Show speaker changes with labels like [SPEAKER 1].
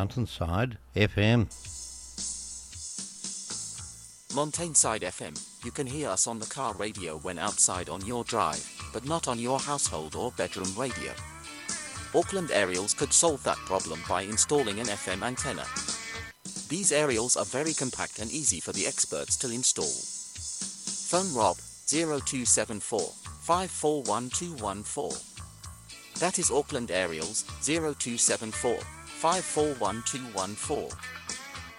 [SPEAKER 1] Mountainside FM.
[SPEAKER 2] Mountainside FM, you can hear us on the car radio when outside on your drive, but not on your household or bedroom radio. Auckland Aerials could solve that problem by installing an FM antenna. These aerials are very compact and easy for the experts to install. Phone Rob 0274 541 214. That is Auckland Aerials 0274 541 214.